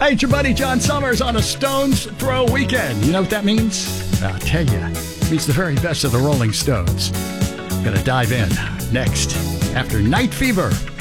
Hey, it's your buddy John Summers on a Stones Throw weekend. You know what that means? I'll tell you. It means the very best of the Rolling Stones. Gonna dive in next after Night Fever.